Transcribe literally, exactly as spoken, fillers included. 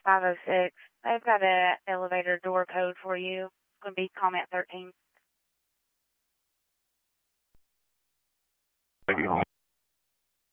five oh six. They've got a elevator door code for you. It's going to be comment thirteen. Thank you.